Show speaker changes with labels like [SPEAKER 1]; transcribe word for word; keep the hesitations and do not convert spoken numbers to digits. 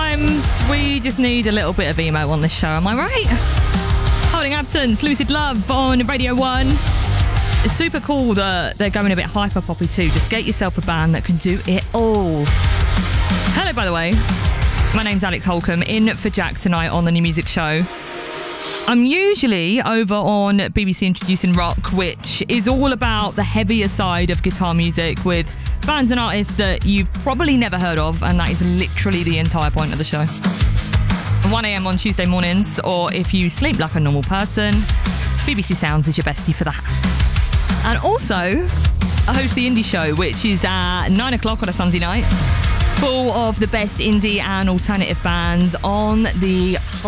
[SPEAKER 1] Sometimes we just need a little bit of emo on this show, am I right? Holding Absence, Lucid Love on Radio one. It's super cool that they're going a bit hyper poppy too. Just get yourself a band that can do it all. Hello, by the way. My name's Alex Holcomb, in for Jack tonight on the New Music Show. I'm usually over on B B C Introducing Rock, which is all about the heavier side of guitar music with bands and artists that you've probably never heard of, and that is literally the entire point of the show. one a.m. on Tuesday mornings, or if you sleep like a normal person, B B C Sounds is your bestie for that. And also, I host the Indie Show, which is at nine o'clock on a Sunday night, full of the best indie and alternative bands on the